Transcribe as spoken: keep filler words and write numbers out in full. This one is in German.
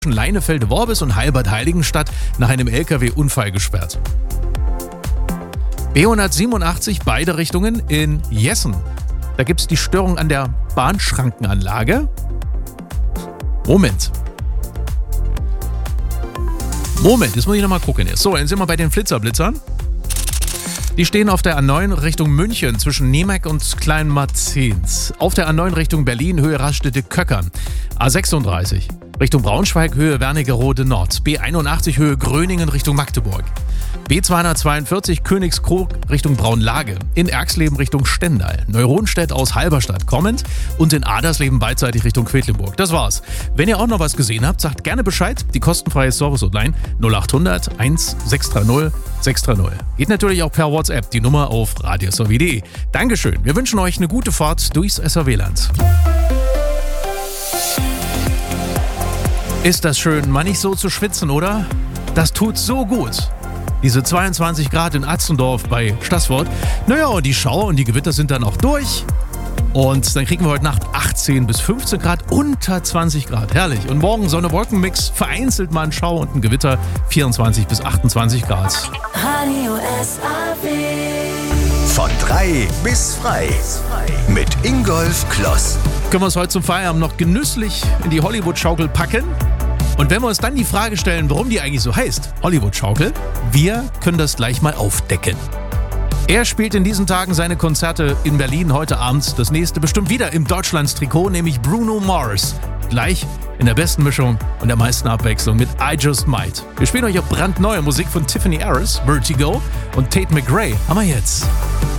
Leinefelde-Worbis und Heilbad-Heiligenstadt nach einem L K W-Unfall gesperrt. B hundertsiebenundachtzig, beide Richtungen in Jessen. Da gibt es die Störung an der Bahnschrankenanlage. Moment. Moment, jetzt muss ich nochmal gucken. So, jetzt sind wir bei den Flitzerblitzern. Die stehen auf der A neun Richtung München zwischen Nemek und Kleinmarzens. Auf der A neun Richtung Berlin, Höhe Raststätte-Köckern. A sechsunddreißig Richtung Braunschweig, Höhe Wernigerode Nord. B einundachtzig, Höhe Gröningen Richtung Magdeburg. B zweihundertzweiundvierzig, Königskrog Richtung Braunlage. In Erxleben Richtung Stendal. Neuronstedt aus Halberstadt kommend und in Adersleben beidseitig Richtung Quedlinburg. Das war's. Wenn ihr auch noch was gesehen habt, sagt gerne Bescheid. Die kostenfreie Service-Hotline null achthundert eins sechs drei null sechs drei null. Geht natürlich auch per WhatsApp, die Nummer auf radios r w punkt d e. Dankeschön. Wir wünschen euch eine gute Fahrt durchs S R W-Land. Ist das schön, mal nicht so zu schwitzen, oder? Das tut so gut. Diese zweiundzwanzig Grad in Atzendorf bei Stassfurt. Naja, und die Schauer und die Gewitter sind dann auch durch. Und dann kriegen wir heute Nacht achtzehn bis fünfzehn Grad, unter zwanzig Grad. Herrlich. Und morgen Sonne-Wolken-Mix, vereinzelt mal ein Schauer und ein Gewitter, vierundzwanzig bis achtundzwanzig Grad. Radio S R W. Von drei bis frei. Mit Ingolf Kloss. Können wir uns heute zum Feierabend noch genüsslich in die Hollywood-Schaukel packen? Und wenn wir uns dann die Frage stellen, warum die eigentlich so heißt, Hollywood-Schaukel, wir können das gleich mal aufdecken. Er spielt in diesen Tagen seine Konzerte in Berlin heute Abend. Das nächste bestimmt wieder im Deutschlands-Trikot, nämlich Bruno Mars. Gleich in der besten Mischung und der meisten Abwechslung mit I Just Might. Wir spielen euch auch brandneue Musik von Tiffany Harris, Vertigo und Tate McRae. Haben wir jetzt.